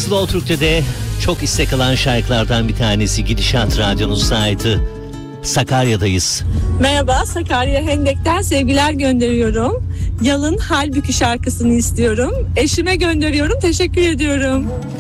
Slow Türk'te de çok istek alan şarkılardan bir tanesi Gidişat Radyo'nun sahibi. Sakarya'dayız. Merhaba, Sakarya Hendek'ten sevgiler gönderiyorum. Yalın Halbuki şarkısını istiyorum. Eşime gönderiyorum, teşekkür ediyorum.